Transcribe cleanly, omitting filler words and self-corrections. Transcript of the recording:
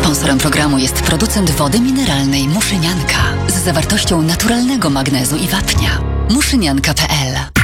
Sponsorem programu jest producent wody mineralnej Muszynianka z zawartością naturalnego magnezu i wapnia. Muszynianka.pl